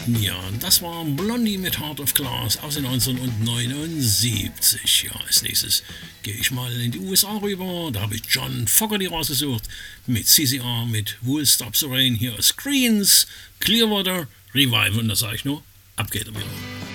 Ja, das war Blondie mit Heart of Glass aus den 1979. Ja, als nächstes gehe ich mal in die USA rüber. Da habe ich John Fogerty rausgesucht mit CCR mit Wool Stop the Rain. Hier ist Screens, Clearwater, Revival. Und da sage ich nur, ab geht er wieder.